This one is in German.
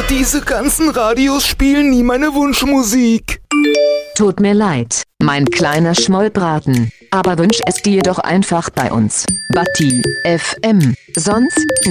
Diese ganzen Radios spielen nie meine Wunschmusik. Tut mir leid, mein kleiner Schmollbraten, aber wünsch es dir doch einfach bei uns. Batti FM. Sonst